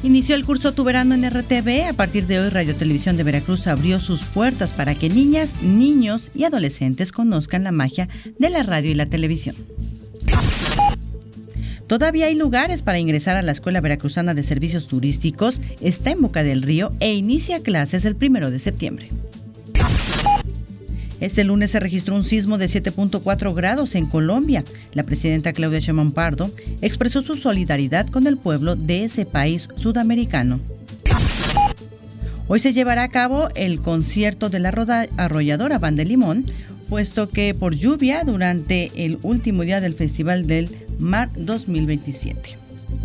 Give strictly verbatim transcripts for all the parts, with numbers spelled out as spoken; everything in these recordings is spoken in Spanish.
Inició el curso Tu Verano en R T V. A partir de hoy, Radio Televisión de Veracruz abrió sus puertas para que niñas, niños y adolescentes conozcan la magia de la radio y la televisión. Todavía hay lugares para ingresar a la Escuela Veracruzana de Servicios Turísticos. Está en Boca del Río e inicia clases el primero de septiembre. Este lunes se registró un sismo de siete punto cuatro grados en Colombia. La presidenta Claudia Sheinbaum Pardo expresó su solidaridad con el pueblo de ese país sudamericano. Hoy se llevará a cabo el concierto de la roda arrolladora Banda de Limón, puesto que por lluvia durante el último día del Festival del Mar dos mil veintisiete.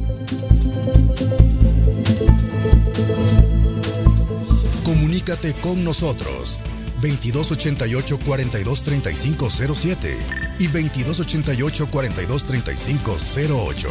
Comunícate con nosotros veintidós ochenta y ocho, cuarenta y dos, treinta y cinco cero siete y veintidós ochenta y ocho, cuarenta y dos, treinta y cinco cero ocho.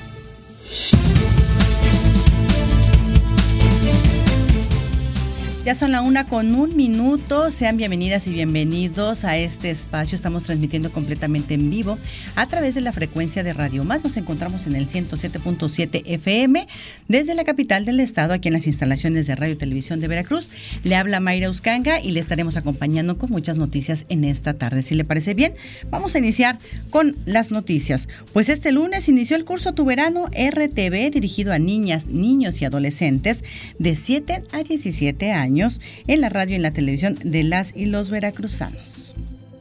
Ya son la una con un minuto. Sean bienvenidas y bienvenidos a este espacio. Estamos transmitiendo completamente en vivo a través de la frecuencia de Radio Más. Nos encontramos en el ciento siete punto siete F M desde la capital del estado, aquí en las instalaciones de Radio Televisión de Veracruz. Le habla Mayra Uscanga y le estaremos acompañando con muchas noticias en esta tarde. Si le parece bien, vamos a iniciar con las noticias. Pues este lunes inició el curso Tu Verano R T V, dirigido a niñas, niños y adolescentes de siete a diecisiete años en la radio y en la televisión de las y los veracruzanos.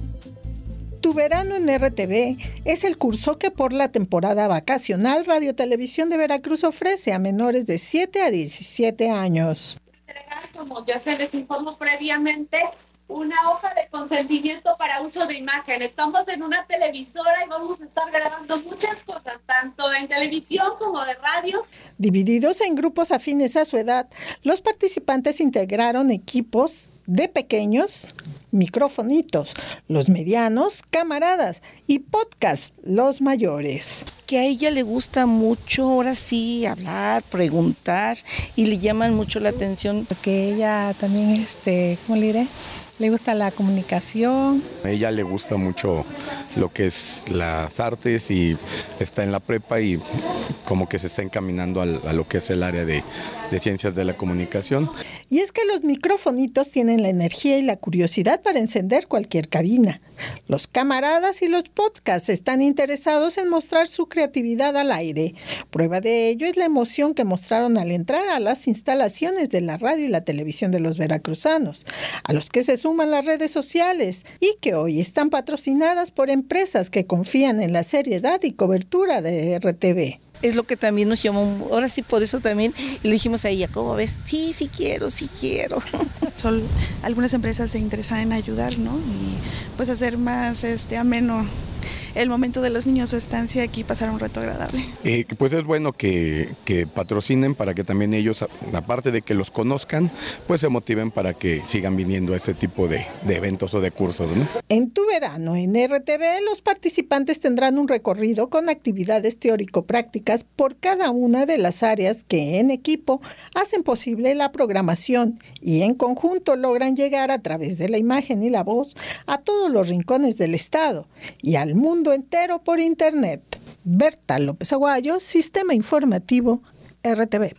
Tu Verano en R T V es el curso que por la temporada vacacional Radio Televisión de Veracruz ofrece a menores de siete a diecisiete años. Como ya se les informó previamente, una hoja de consentimiento para uso de imagen. Estamos en una televisora y vamos a estar grabando muchas cosas, tanto en televisión como de radio. Divididos en grupos afines a su edad, los participantes integraron equipos de pequeños, microfonitos, los medianos, camaradas, y podcast, los mayores. Que a ella le gusta mucho, ahora sí, hablar, preguntar, y le llaman mucho la atención. Porque ella también, este, ¿cómo le diré? Le gusta la comunicación. A ella le gusta mucho lo que es las artes y está en la prepa y como que se está encaminando al, a lo que es el área de, de ciencias de la comunicación. Y es que los microfonitos tienen la energía y la curiosidad para encender cualquier cabina. Los camaradas y los podcasts están interesados en mostrar su creatividad al aire. Prueba de ello es la emoción que mostraron al entrar a las instalaciones de la radio y la televisión de los veracruzanos, a los que se suman las redes sociales y que hoy están patrocinadas por empresas que confían en la seriedad y cobertura de R T V. Es lo que también nos llamó, ahora sí por eso también, y le dijimos a ella, ¿cómo ves? Sí, sí quiero, sí quiero. Son, algunas empresas se interesan en ayudar, ¿no? Y pues hacer más este ameno el momento de los niños, su estancia aquí, pasar un rato agradable. Eh, pues es bueno que, que patrocinen para que también ellos, aparte de que los conozcan, pues se motiven para que sigan viniendo a este tipo de, de eventos o de cursos, ¿no? En Tu Verano en R T V, los participantes tendrán un recorrido con actividades teórico-prácticas por cada una de las áreas que en equipo hacen posible la programación y en conjunto logran llegar a través de la imagen y la voz a todos los rincones del estado y al mundo entero por internet. Berta López Aguayo, Sistema Informativo R T V.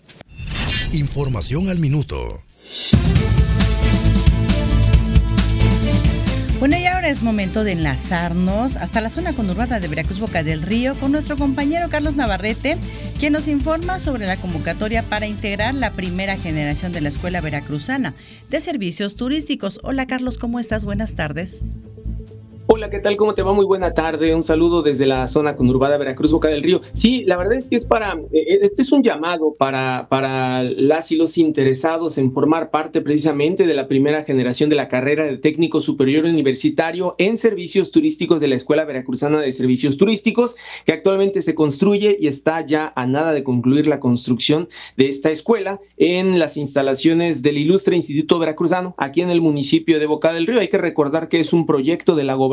Información al minuto. Bueno, y ahora es momento de enlazarnos hasta la zona conurbada de Veracruz, Boca del Río, con nuestro compañero Carlos Navarrete, quien nos informa sobre la convocatoria para integrar la primera generación de la Escuela Veracruzana de Servicios Turísticos. Hola Carlos, ¿cómo estás? Buenas tardes. Hola, ¿qué tal? ¿Cómo te va? Muy buena tarde. Un saludo desde la zona conurbada Veracruz, Boca del Río. Sí, la verdad es que es para, eh, este es un llamado para, para las y los interesados en formar parte precisamente de la primera generación de la carrera de técnico superior universitario en servicios turísticos de la Escuela Veracruzana de Servicios Turísticos, que actualmente se construye y está ya a nada de concluir la construcción de esta escuela en las instalaciones del ilustre Instituto Veracruzano, aquí en el municipio de Boca del Río. Hay que recordar que es un proyecto de la gobernación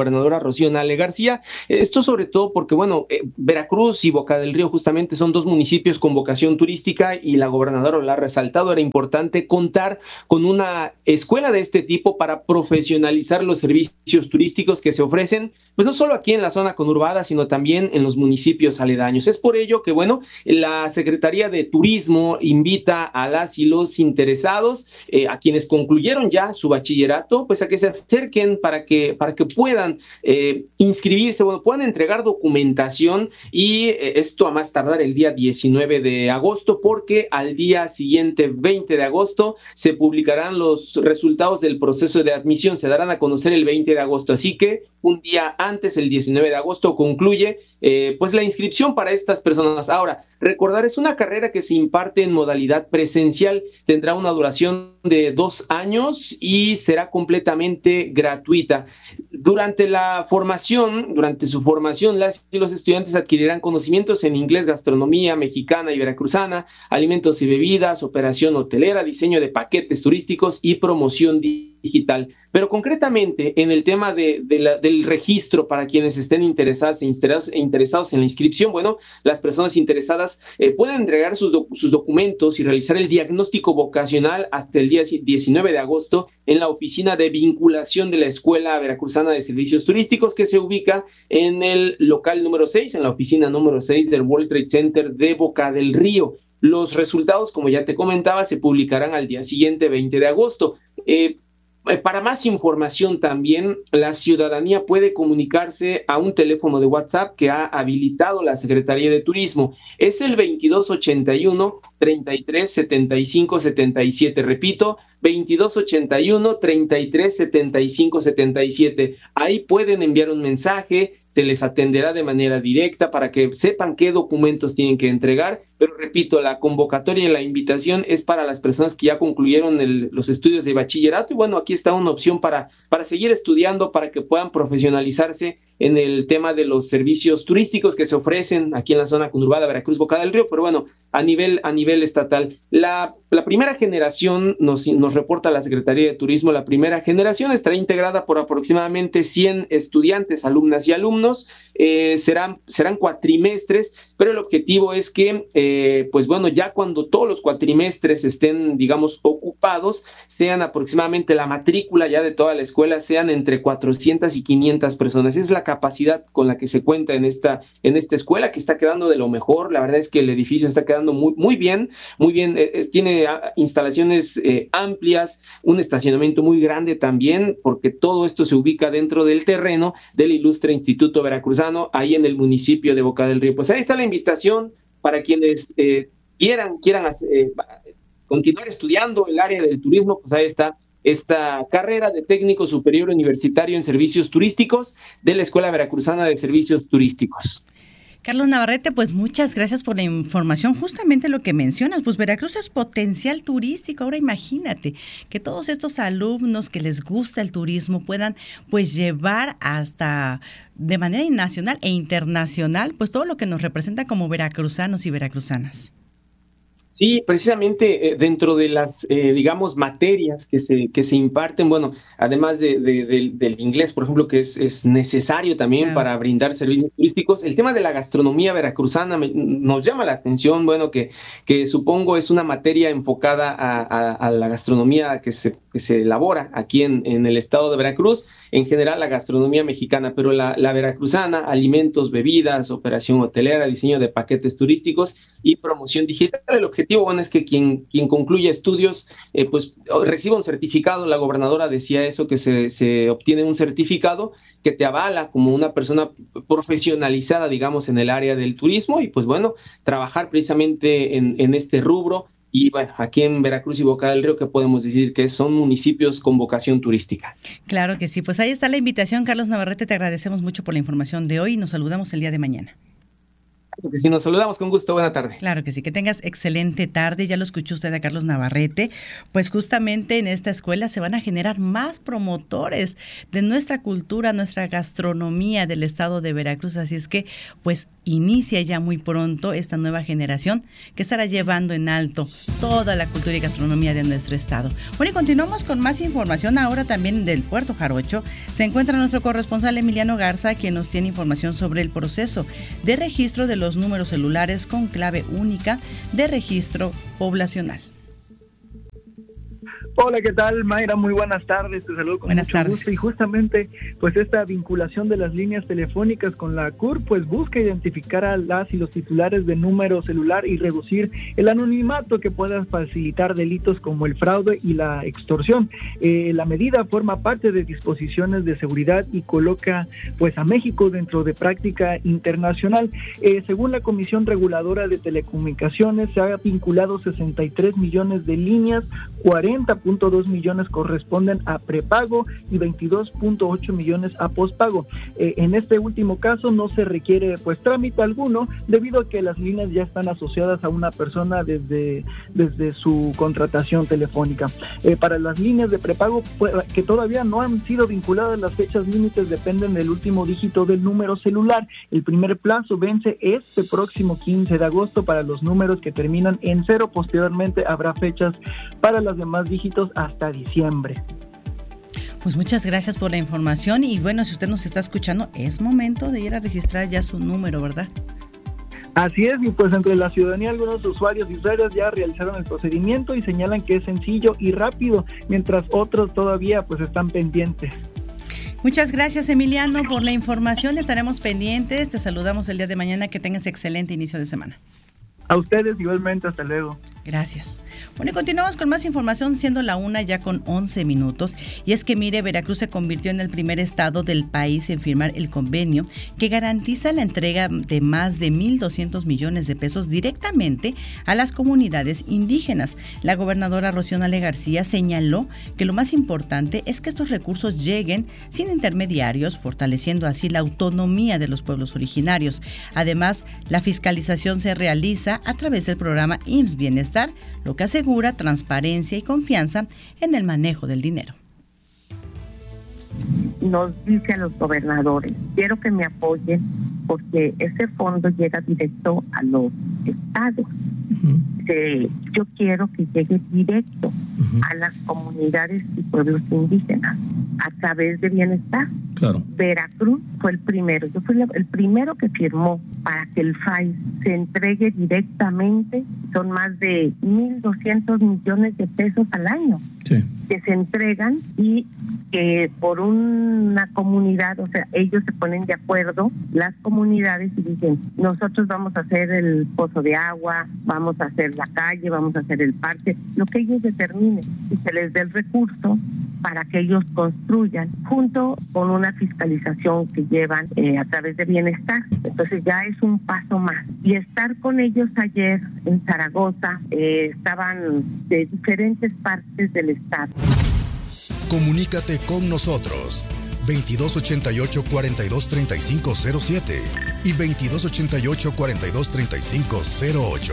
gobernadora Rocío Nale García. Esto sobre todo porque, bueno, eh, Veracruz y Boca del Río justamente son dos municipios con vocación turística y la gobernadora lo ha resaltado, era importante contar con una escuela de este tipo para profesionalizar los servicios turísticos que se ofrecen, pues no solo aquí en la zona conurbada, sino también en los municipios aledaños. Es por ello que, bueno, la Secretaría de Turismo invita a las y los interesados, eh, a quienes concluyeron ya su bachillerato, pues a que se acerquen para que, para que puedan eh, inscribirse, bueno, puedan entregar documentación y eh, esto a más tardar el día diecinueve de agosto, porque al día siguiente, veinte de agosto, se publicarán los resultados del proceso de admisión, se darán a conocer el veinte de agosto, así que un día antes, el diecinueve de agosto, concluye eh, pues la inscripción para estas personas. Ahora, recordar, es una carrera que se imparte en modalidad presencial, tendrá una duración de dos años y será completamente gratuita. Durante la formación, durante su formación, las y los estudiantes adquirirán conocimientos en inglés, gastronomía mexicana y veracruzana, alimentos y bebidas, operación hotelera, diseño de paquetes turísticos y promoción digital. Pero concretamente en el tema de, de la, del registro para quienes estén interesados e interesados, interesados en la inscripción, bueno, las personas interesadas eh, pueden entregar sus, doc, sus documentos y realizar el diagnóstico vocacional hasta el día diecinueve de agosto en la oficina de vinculación de la Escuela Veracruzana de Servicios Turísticos, que se ubica en el local número seis, en la oficina número seis del World Trade Center de Boca del Río. Los resultados, como ya te comentaba, se publicarán al día siguiente, veinte de agosto. Eh, Para más información también, la ciudadanía puede comunicarse a un teléfono de WhatsApp que ha habilitado la Secretaría de Turismo. Es el veintidós ochenta y uno, treinta y tres, setenta y cinco, setenta y siete. Repito, veintidós ochenta y uno, treinta y tres, setenta y cinco, setenta y siete. Ahí pueden enviar un mensaje, se les atenderá de manera directa para que sepan qué documentos tienen que entregar. Pero repito, la convocatoria y la invitación es para las personas que ya concluyeron el, los estudios de bachillerato. Y bueno, aquí está una opción para, para seguir estudiando, para que puedan profesionalizarse en el tema de los servicios turísticos que se ofrecen aquí en la zona conurbada Veracruz, Boca del Río, pero bueno, a nivel, a nivel estatal. La, la primera generación, nos, nos reporta la Secretaría de Turismo, la primera generación estará integrada por aproximadamente cien estudiantes, alumnas y alumnos, eh, serán, serán cuatrimestres, pero el objetivo es que, eh, pues bueno, ya cuando todos los cuatrimestres estén, digamos, ocupados, sean aproximadamente la matrícula ya de toda la escuela, sean entre cuatrocientas y quinientas personas. Es la capacidad con la que se cuenta en esta, en esta escuela, que está quedando de lo mejor. La verdad es que el edificio está quedando muy, muy bien, muy bien, es, tiene instalaciones eh, amplias, un estacionamiento muy grande también, porque todo esto se ubica dentro del terreno del ilustre Instituto Veracruzano, ahí en el municipio de Boca del Río. Pues ahí está la invitación para quienes eh, quieran, quieran eh, continuar estudiando el área del turismo, pues ahí está esta carrera de técnico superior universitario en servicios turísticos de la Escuela Veracruzana de Servicios Turísticos. Carlos Navarrete, pues muchas gracias por la información. Justamente lo que mencionas, pues Veracruz es potencial turístico. Ahora imagínate que todos estos alumnos que les gusta el turismo puedan pues llevar hasta de manera nacional e internacional pues todo lo que nos representa como veracruzanos y veracruzanas. Sí, precisamente eh, dentro de las, eh, digamos, materias que se, que se imparten, bueno, además de, de, de, del inglés, por ejemplo, que es, es necesario también claro. para brindar servicios turísticos, el tema de la gastronomía veracruzana me, nos llama la atención, bueno, que, que supongo es una materia enfocada a, a, a la gastronomía que se, que se elabora aquí en, en el estado de Veracruz, en general la gastronomía mexicana, pero la, la veracruzana, alimentos, bebidas, operación hotelera, diseño de paquetes turísticos y promoción digital. El objetivo objetivo, bueno, es que quien, quien concluya estudios, eh, pues reciba un certificado. La gobernadora decía eso, que se, se obtiene un certificado que te avala como una persona profesionalizada, digamos, en el área del turismo y, pues bueno, trabajar precisamente en, en este rubro. Y bueno, aquí en Veracruz y Boca del Río, ¿qué podemos decir? Que son municipios con vocación turística. Claro que sí, pues ahí está la invitación. Carlos Navarrete, te agradecemos mucho por la información de hoy y nos saludamos el día de mañana. Claro que sí, nos saludamos con gusto, buena tarde. Claro que sí, que tengas excelente tarde, ya lo escuchó usted a Carlos Navarrete, pues justamente en esta escuela se van a generar más promotores de nuestra cultura, nuestra gastronomía del estado de Veracruz, así es que pues inicia ya muy pronto esta nueva generación que estará llevando en alto toda la cultura y gastronomía de nuestro estado. Bueno, y continuamos con más información ahora también del Puerto Jarocho. Se encuentra nuestro corresponsal Emiliano Garza, quien nos tiene información sobre el proceso de registro de los números celulares con clave única de registro poblacional. Hola, ¿qué tal, Mayra? Muy buenas tardes, te saludo con buenas mucho tardes. gusto. Y justamente, pues esta vinculación de las líneas telefónicas con la C U R, pues busca identificar a las y los titulares de número celular y reducir el anonimato que pueda facilitar delitos como el fraude y la extorsión. Eh, la medida forma parte de disposiciones de seguridad y coloca pues a México dentro de práctica internacional. Eh, según la Comisión Reguladora de Telecomunicaciones, se ha vinculado sesenta y tres millones de líneas, cuarenta punto dos millones corresponden a prepago y veintidós punto ocho millones a pospago. Eh, en este último caso no se requiere pues trámite alguno, debido a que las líneas ya están asociadas a una persona desde, desde su contratación telefónica. Eh, para las líneas de prepago pues, que todavía no han sido vinculadas, las fechas límites dependen del último dígito del número celular. El primer plazo vence este próximo quince de agosto para los números que terminan en cero. Posteriormente habrá fechas para las demás dígitos hasta diciembre. Pues muchas gracias por la información y bueno, si usted nos está escuchando, es momento de ir a registrar ya su número, ¿verdad? Así es, y pues entre la ciudadanía algunos usuarios y usuarias ya realizaron el procedimiento y señalan que es sencillo y rápido, mientras otros todavía pues están pendientes. Muchas gracias, Emiliano, por la información. Estaremos pendientes. Te saludamos el día de mañana. Que tengas excelente inicio de semana. A ustedes igualmente, hasta luego. Gracias. Bueno, y continuamos con más información, siendo la una ya con once minutos. Y es que, mire, Veracruz se convirtió en el primer estado del país en firmar el convenio que garantiza la entrega de más de mil doscientos millones de pesos directamente a las comunidades indígenas. La gobernadora Rocío Nale García señaló que lo más importante es que estos recursos lleguen sin intermediarios, fortaleciendo así la autonomía de los pueblos originarios. Además, la fiscalización se realiza a través del programa I M S S Bienestar, lo que asegura transparencia y confianza en el manejo del dinero. Nos dice a los gobernadores, quiero que me apoyen porque ese fondo llega directo a los estados. Uh-huh. Eh, yo quiero que llegue directo uh-huh. a las comunidades y pueblos indígenas a través de Bienestar. Claro. Veracruz fue el primero, yo fui el primero que firmó para que el F A I se entregue directamente. Son más de mil doscientos millones de pesos al año. Sí. Que se entregan y que por una comunidad, o sea, ellos se ponen de acuerdo, las comunidades, y dicen, nosotros vamos a hacer el pozo de agua, vamos a hacer la calle, vamos a hacer el parque, lo que ellos determinen, y se les dé el recurso para que ellos construyan, junto con una fiscalización que llevan eh, a través de Bienestar. Entonces ya es un paso más. Y estar con ellos ayer en Zaragoza, eh, estaban de diferentes partes del estado. Comunícate con nosotros veintidós ochenta y ocho, cuarenta y dos, treinta y cinco cero siete y veintidós ochenta y ocho, cuarenta y dos, treinta y cinco cero ocho.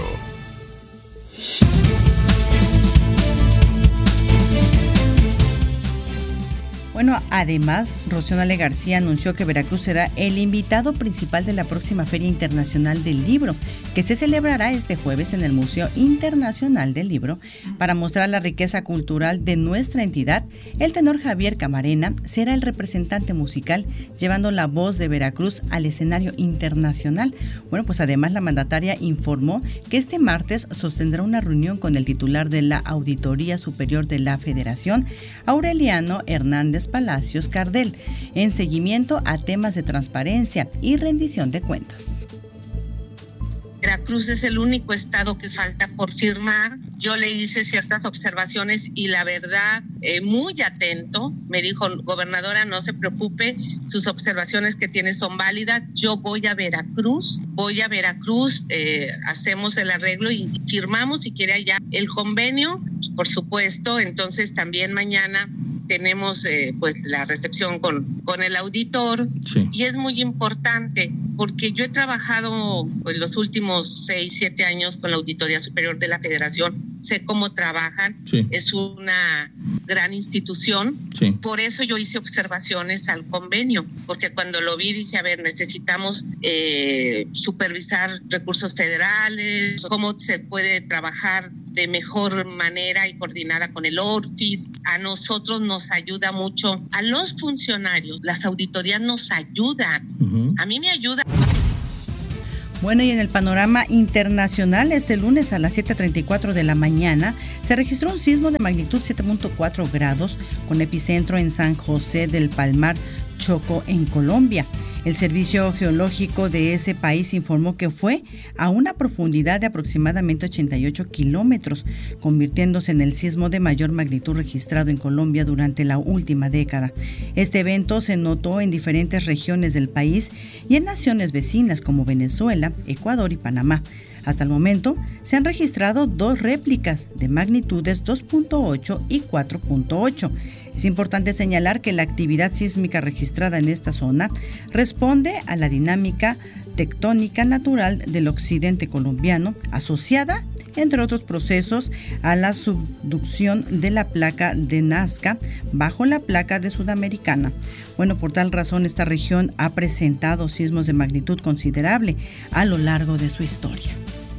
Bueno, además, Rocío Nale García anunció que Veracruz será el invitado principal de la próxima Feria Internacional del Libro, que se celebrará este jueves en el Museo Internacional del Libro. Para mostrar la riqueza cultural de nuestra entidad, el tenor Javier Camarena será el representante musical, llevando la voz de Veracruz al escenario internacional. Bueno, pues además la mandataria informó que este martes sostendrá una reunión con el titular de la Auditoría Superior de la Federación, Aureliano Hernández Palacios Cardel, en seguimiento a temas de transparencia y rendición de cuentas. Veracruz es el único estado que falta por firmar. Yo le hice ciertas observaciones y la verdad, eh, muy atento, me dijo, gobernadora, no se preocupe, sus observaciones que tiene son válidas. Yo voy a Veracruz, voy a Veracruz, eh, hacemos el arreglo y firmamos, si quiere allá, el convenio, por supuesto. Entonces también mañana tenemos eh, pues la recepción con, con el auditor. Sí. Y es muy importante porque yo he trabajado pues, los últimos seis, siete años con la Auditoría Superior de la Federación. sé cómo trabajan, sí. Es una gran institución, sí. Por eso yo hice observaciones al convenio, porque cuando lo vi dije, a ver, necesitamos eh, supervisar recursos federales, cómo se puede trabajar de mejor manera y coordinada con el ORFIS. A nosotros nos ayuda mucho, a los funcionarios, las auditorías nos ayudan, uh-huh. A mí me ayuda. Bueno, y en el panorama internacional, este lunes a las siete treinta y cuatro de la mañana se registró un sismo de magnitud siete punto cuatro grados con epicentro en San José del Palmar, Chocó, en Colombia. El Servicio Geológico de ese país informó que fue a una profundidad de aproximadamente ochenta y ocho kilómetros, convirtiéndose en el sismo de mayor magnitud registrado en Colombia durante la última década. Este evento se notó en diferentes regiones del país y en naciones vecinas como Venezuela, Ecuador y Panamá. Hasta el momento se han registrado dos réplicas de magnitudes dos punto ocho y cuatro punto ocho. Es importante señalar que la actividad sísmica registrada en esta zona responde a la dinámica tectónica natural del occidente colombiano, asociada, entre otros procesos, a la subducción de la placa de Nazca bajo la placa de Sudamericana. Bueno, por tal razón esta región ha presentado sismos de magnitud considerable a lo largo de su historia.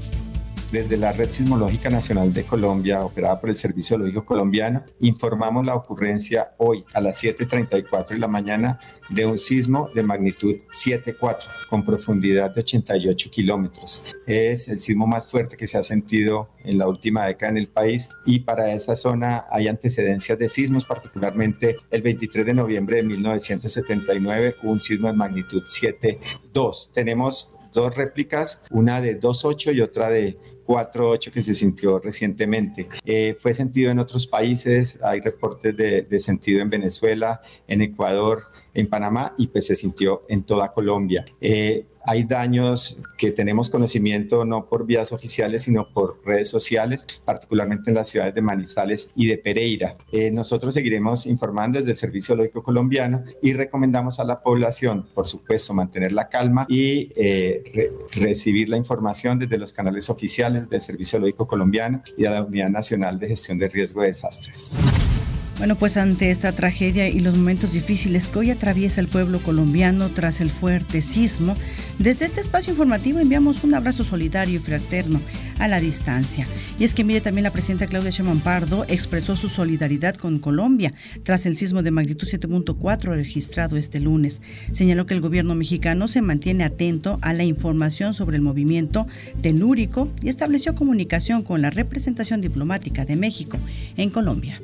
Desde la Red Sismológica Nacional de Colombia, operada por el Servicio Geológico Colombiano, informamos la ocurrencia hoy a las siete treinta y cuatro de la mañana de un sismo de magnitud siete punto cuatro con profundidad de ochenta y ocho kilómetros. Es el sismo más fuerte que se ha sentido en la última década en el país y para esa zona hay antecedencias de sismos, particularmente el veintitrés de noviembre de mil novecientos setenta y nueve hubo un sismo de magnitud siete punto dos. Tenemos dos réplicas, una de dos punto ocho y otra de cuatro punto ocho que se sintió recientemente. Eh, fue sentido en otros países, hay reportes de, de sentido en Venezuela, en Ecuador, en Panamá y pues se sintió en toda Colombia. Eh, hay daños que tenemos conocimiento no por vías oficiales sino por redes sociales, particularmente en las ciudades de Manizales y de Pereira. Eh, nosotros seguiremos informando desde el Servicio Geológico Colombiano y recomendamos a la población, por supuesto, mantener la calma y eh, re- recibir la información desde los canales oficiales del Servicio Geológico Colombiano y de la Unidad Nacional de Gestión de Riesgo de Desastres. Bueno, pues ante esta tragedia y los momentos difíciles que hoy atraviesa el pueblo colombiano tras el fuerte sismo, desde este espacio informativo enviamos un abrazo solidario y fraterno a la distancia. Y es que mire, también la presidenta Claudia Sheinbaum Pardo expresó su solidaridad con Colombia tras el sismo de magnitud siete punto cuatro registrado este lunes. Señaló que el gobierno mexicano se mantiene atento a la información sobre el movimiento telúrico y estableció comunicación con la representación diplomática de México en Colombia.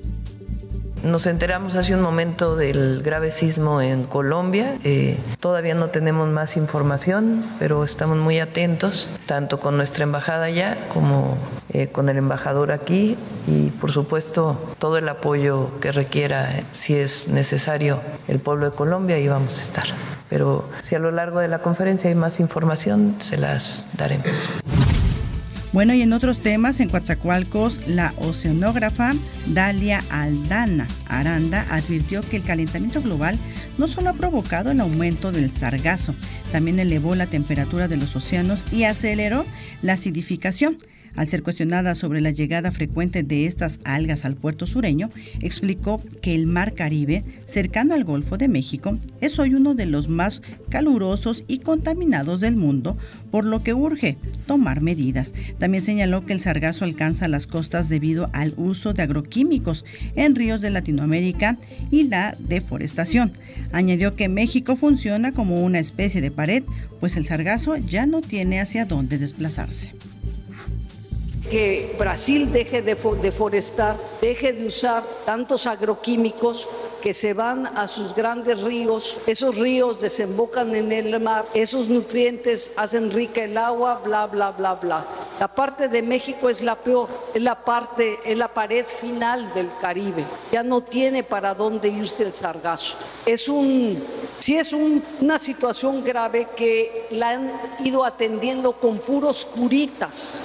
Nos enteramos hace un momento del grave sismo en Colombia. Eh, todavía no tenemos más información, pero estamos muy atentos, tanto con nuestra embajada allá como eh, con el embajador aquí. Y, por supuesto, todo el apoyo que requiera, si es necesario, el pueblo de Colombia, ahí vamos a estar. Pero si a lo largo de la conferencia hay más información, se las daremos. Bueno, y en otros temas, en Coatzacoalcos, la oceanógrafa Dalia Aldana Aranda advirtió que el calentamiento global no solo ha provocado el aumento del sargazo, también elevó la temperatura de los océanos y aceleró la acidificación. Al ser cuestionada sobre la llegada frecuente de estas algas al puerto sureño, explicó que el Mar Caribe, cercano al Golfo de México, es hoy uno de los más calurosos y contaminados del mundo, por lo que urge tomar medidas. También señaló que el sargazo alcanza las costas debido al uso de agroquímicos en ríos de Latinoamérica y la deforestación. Añadió que México funciona como una especie de pared, pues el sargazo ya no tiene hacia dónde desplazarse. Que Brasil deje de deforestar, deje de usar tantos agroquímicos que se van a sus grandes ríos, esos ríos desembocan en el mar, esos nutrientes hacen rica el agua, bla, bla, bla, bla. La parte de México es la peor, es la parte, es la pared final del Caribe. Ya no tiene para dónde irse el sargazo. Es un, sí es un, una situación grave que la han ido atendiendo con puros curitas.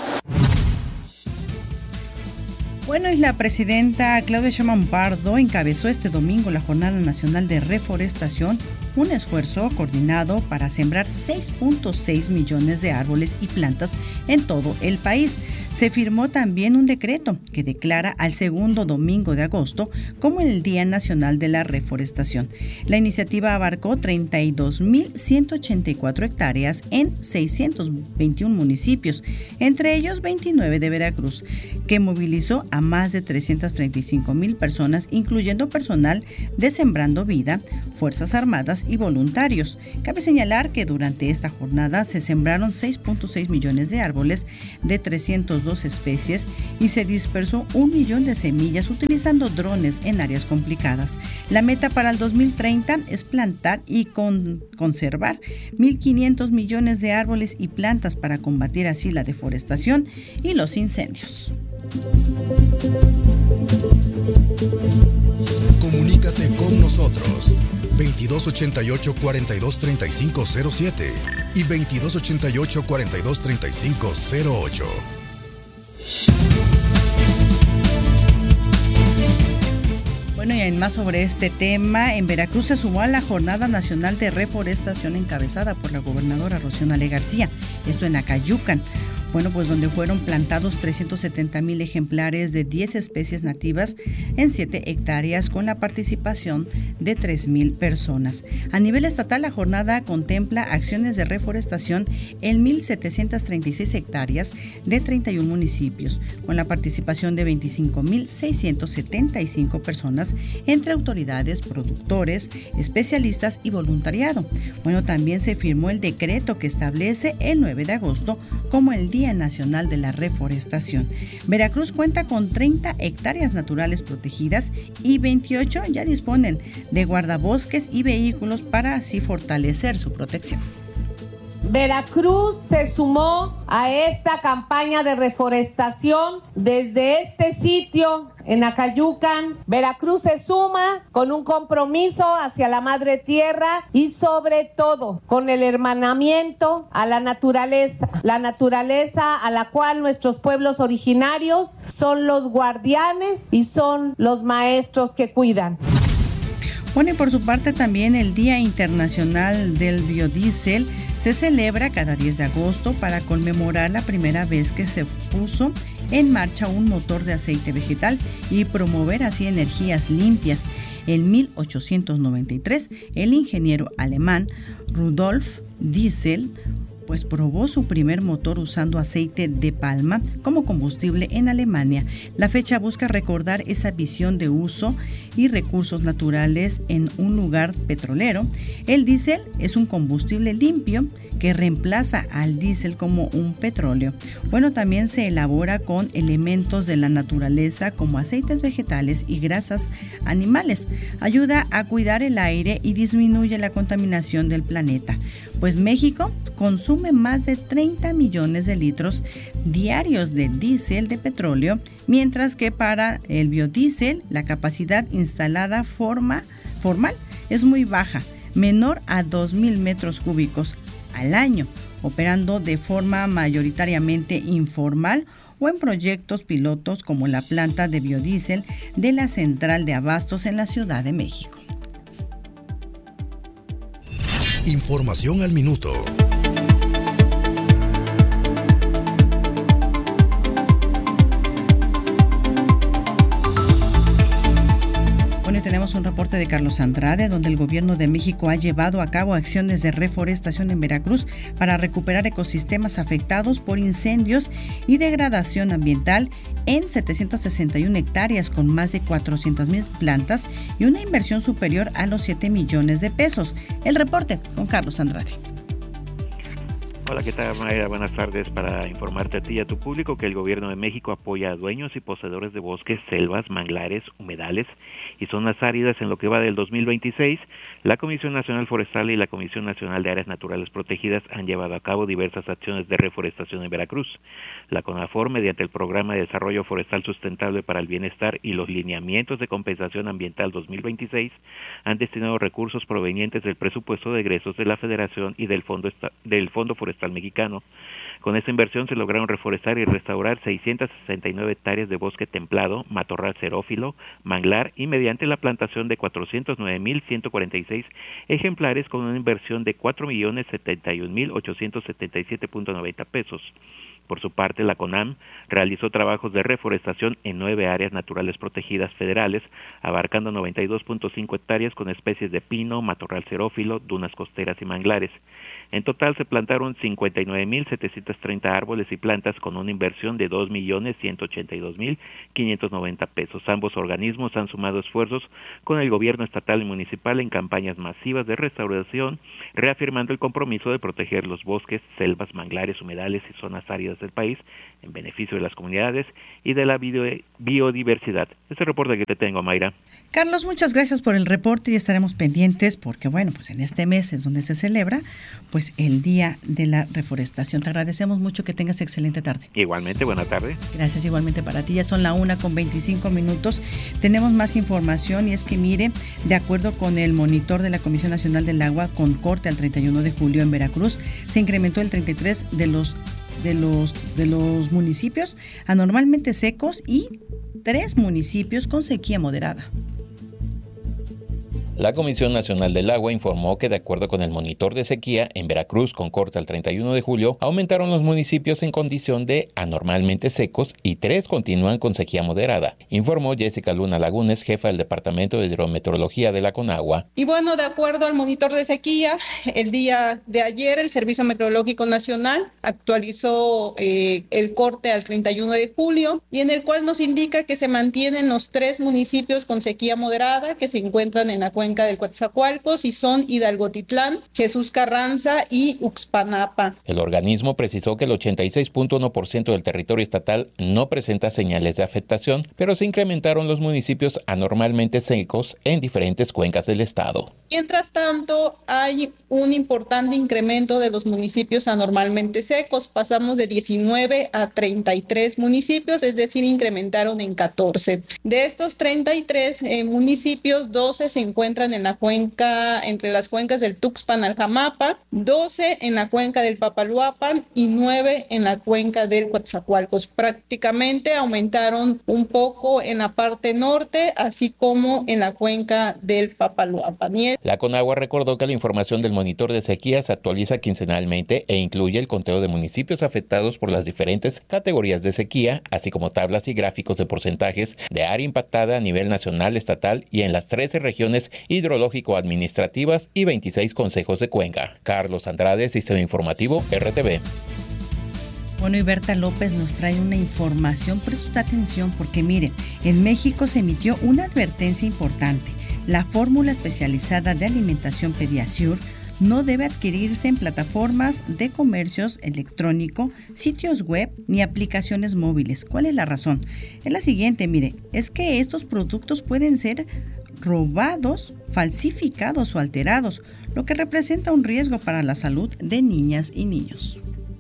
Bueno, y la presidenta Claudia Sheinbaum Pardo encabezó este domingo la Jornada Nacional de Reforestación, un esfuerzo coordinado para sembrar seis punto seis millones de árboles y plantas en todo el país. Se firmó también un decreto que declara al segundo domingo de agosto como el Día Nacional de la Reforestación. La iniciativa abarcó treinta y dos mil ciento ochenta y cuatro hectáreas en seiscientos veintiún municipios, entre ellos veintinueve de Veracruz, que movilizó a más de trescientas treinta y cinco mil personas, incluyendo personal de Sembrando Vida, Fuerzas Armadas y voluntarios. Cabe señalar que durante esta jornada se sembraron seis punto seis millones de árboles de trescientas dos especies y se dispersó un millón de semillas utilizando drones en áreas complicadas. La meta para el dos mil treinta es plantar y con, conservar mil quinientos millones de árboles y plantas para combatir así la deforestación y los incendios. Comunícate con nosotros veintidós ochenta y ocho, cuarenta y dos, treinta y cinco cero siete y veintidós ochenta y ocho, cuarenta y dos, treinta y cinco cero ocho. Bueno, y en más sobre este tema, en Veracruz se sumó a la Jornada Nacional de Reforestación encabezada por la gobernadora Rocío Nale García, esto en Acayucan. Bueno, pues donde fueron plantados trescientos setenta mil ejemplares de diez especies nativas en siete hectáreas con la participación de tres mil personas. A nivel estatal, la jornada contempla acciones de reforestación en mil setecientas treinta y seis hectáreas de treinta y uno municipios, con la participación de veinticinco mil seiscientas setenta y cinco personas entre autoridades, productores, especialistas y voluntariado. Bueno, también se firmó el decreto que establece el nueve de agosto como el Día Nacional de la Reforestación. Veracruz cuenta con treinta hectáreas naturales protegidas y veintiocho ya disponen de guardabosques y vehículos para así fortalecer su protección. Veracruz se sumó a esta campaña de reforestación desde este sitio en Acayucan. Veracruz se suma con un compromiso hacia la madre tierra y sobre todo con el hermanamiento a la naturaleza, la naturaleza a la cual nuestros pueblos originarios son los guardianes y son los maestros que cuidan. Bueno, y por su parte también el Día Internacional del Biodiesel se celebra cada diez de agosto para conmemorar la primera vez que se puso en marcha un motor de aceite vegetal y promover así energías limpias. En mil ochocientos noventa y tres, el ingeniero alemán Rudolf Diesel pues probó su primer motor usando aceite de palma como combustible en Alemania. La fecha busca recordar esa visión de uso y recursos naturales en un lugar petrolero. El diésel es un combustible limpio que reemplaza al diésel como un petróleo. Bueno, también se elabora con elementos de la naturaleza como aceites vegetales y grasas animales. Ayuda a cuidar el aire y disminuye la contaminación del planeta. Pues México consume más de treinta millones de litros diarios de diésel de petróleo, mientras que para el biodiesel la capacidad instalada forma, formal es muy baja, menor a dos mil metros cúbicos al año, operando de forma mayoritariamente informal o en proyectos pilotos como la planta de biodiesel de la Central de Abastos en la Ciudad de México. Información al minuto. Bueno, tenemos un reporte de Carlos Andrade, donde el gobierno de México ha llevado a cabo acciones de reforestación en Veracruz para recuperar ecosistemas afectados por incendios y degradación ambiental en setecientas sesenta y una hectáreas con más de cuatrocientas mil plantas y una inversión superior a los siete millones de pesos. El reporte con Carlos Andrade. Hola, ¿qué tal, Mayra? Buenas tardes. Para informarte a ti y a tu público que el gobierno de México apoya a dueños y poseedores de bosques, selvas, manglares, humedales y zonas áridas en lo que va del dos mil veintiséis. La Comisión Nacional Forestal y la Comisión Nacional de Áreas Naturales Protegidas han llevado a cabo diversas acciones de reforestación en Veracruz. La CONAFOR, mediante el Programa de Desarrollo Forestal Sustentable para el Bienestar y los Lineamientos de Compensación Ambiental dos mil veintiséis, han destinado recursos provenientes del presupuesto de egresos de la Federación y del Fondo, del Fondo Forestal Mexicano. Con esta inversión se lograron reforestar y restaurar seiscientas sesenta y nueve hectáreas de bosque templado, matorral xerófilo, manglar y mediante la plantación de cuatrocientos nueve mil ciento cuarenta y seis ejemplares con una inversión de cuatro millones setenta y un mil ochocientos setenta y siete punto noventa pesos. Por su parte, la CONAM realizó trabajos de reforestación en nueve áreas naturales protegidas federales, abarcando noventa y dos punto cinco hectáreas con especies de pino, matorral xerófilo, dunas costeras y manglares. En total se plantaron cincuenta y nueve mil setecientos treinta árboles y plantas con una inversión de dos millones ciento ochenta y dos mil quinientos noventa pesos. Ambos organismos han sumado esfuerzos con el gobierno estatal y municipal en campañas masivas de restauración, reafirmando el compromiso de proteger los bosques, selvas, manglares, humedales y zonas áridas del país en beneficio de las comunidades y de la biodiversidad. Este reporte que te tengo, Mayra. Carlos, muchas gracias por el reporte y estaremos pendientes porque, bueno, pues en este mes es donde se celebra pues el Día de la Reforestación. Te agradecemos mucho, que tengas excelente tarde. Igualmente, buena tarde. Gracias, igualmente para ti. Ya son la una con veinticinco minutos. Tenemos más información y es que, mire, de acuerdo con el monitor de la Comisión Nacional del Agua, con corte al treinta y uno de julio en Veracruz, se incrementó el treinta y tres de los de los de los municipios anormalmente secos y tres municipios con sequía moderada. La Comisión Nacional del Agua informó que, de acuerdo con el monitor de sequía, en Veracruz, con corte al treinta y uno de julio, aumentaron los municipios en condición de anormalmente secos y tres continúan con sequía moderada, informó Jessica Luna Lagunes, jefa del Departamento de Hidrometeorología de la Conagua. Y bueno, de acuerdo al monitor de sequía, el día de ayer el Servicio Meteorológico Nacional actualizó eh, el corte al treinta y uno de julio, y en el cual nos indica que se mantienen los tres municipios con sequía moderada que se encuentran en la cuenca del Coatzacoalcos y son Hidalgotitlán, Jesús Carranza y Uxpanapa. El organismo precisó que el ochenta y seis punto uno por ciento del territorio estatal no presenta señales de afectación, pero se incrementaron los municipios anormalmente secos en diferentes cuencas del estado. Mientras tanto, hay un importante incremento de los municipios anormalmente secos. Pasamos de diecinueve a treinta y tres municipios, es decir, incrementaron en catorce. De estos treinta y tres eh, municipios, doce se encuentran en la cuenca, entre las cuencas del Tuxpan al Jamapa, doce en la cuenca del Papaluapan y nueve en la cuenca del Coatzacoalcos. Prácticamente aumentaron un poco en la parte norte, así como en la cuenca del Papaluapan. La Conagua recordó que la información del monitor de sequía se actualiza quincenalmente e incluye el conteo de municipios afectados por las diferentes categorías de sequía, así como tablas y gráficos de porcentajes de área impactada a nivel nacional, estatal y en las trece regiones hidrológico-administrativas y veintiséis consejos de cuenca. Carlos Andrade, Sistema Informativo, R T V. Bueno, y Berta López nos trae una información, presta atención porque mire, en México se emitió una advertencia importante. La fórmula especializada de alimentación Pediasure no debe adquirirse en plataformas de comercios electrónico, sitios web ni aplicaciones móviles. ¿Cuál es la razón? Es la siguiente, mire, es que estos productos pueden ser robados, falsificados o alterados, lo que representa un riesgo para la salud de niñas y niños.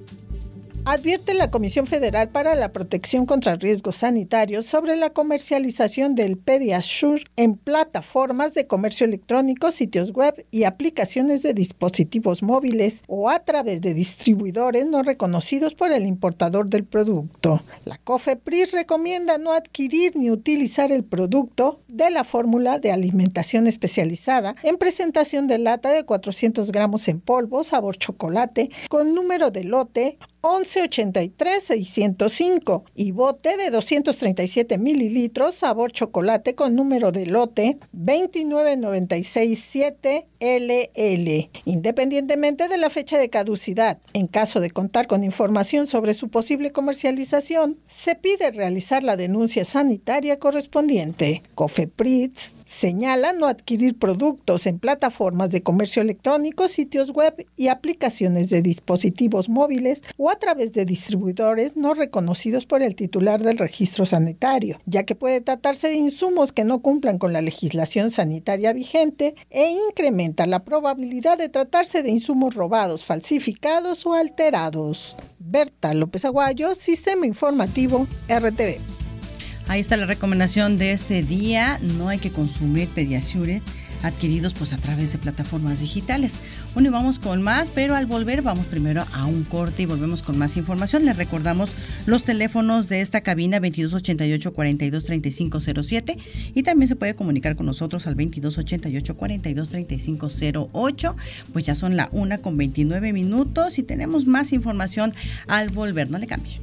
Advierte la Comisión Federal para la Protección contra Riesgos Sanitarios sobre la comercialización del Pediasure en plataformas de comercio electrónico, sitios web y aplicaciones de dispositivos móviles o a través de distribuidores no reconocidos por el importador del producto. La COFEPRIS recomienda no adquirir ni utilizar el producto de la fórmula de alimentación especializada en presentación de lata de cuatrocientos gramos en polvo, sabor chocolate, con número de lote once ochenta y tres seiscientos cinco y bote de doscientos treinta y siete mililitros, sabor chocolate con número de lote veintinueve noventa y seis siete L L, independientemente de la fecha de caducidad. En caso de contar con información sobre su posible comercialización, se pide realizar la denuncia sanitaria correspondiente. COFEPRIS señala no adquirir productos en plataformas de comercio electrónico, sitios web y aplicaciones de dispositivos móviles o a través de distribuidores no reconocidos por el titular del registro sanitario, ya que puede tratarse de insumos que no cumplan con la legislación sanitaria vigente e incrementa la probabilidad de tratarse de insumos robados, falsificados o alterados. Berta López Aguayo, Sistema Informativo, R T V. Ahí está la recomendación de este día. No hay que consumir Pediasure adquiridos pues a través de plataformas digitales. Bueno, y vamos con más, pero al volver vamos primero a un corte y volvemos con más información. Les recordamos los teléfonos de esta cabina: veintidós ochenta y ocho, cuarenta y dos, treinta y cinco cero siete, y también se puede comunicar con nosotros al veintidós ochenta y ocho, cuarenta y dos, treinta y cinco cero ocho. Pues ya son la una con veintinueve minutos y tenemos más información al volver. No le cambie.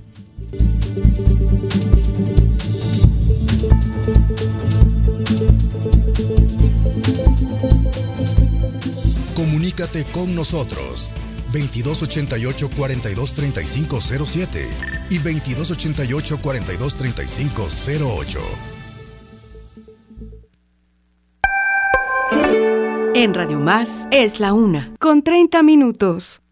Comunícate con nosotros veintidós ochenta y ocho, cuarenta y dos, treinta y cinco cero siete y veintidós ochenta y ocho, cuarenta y dos, treinta y cinco cero ocho. En Radio Más es la una, con treinta minutos.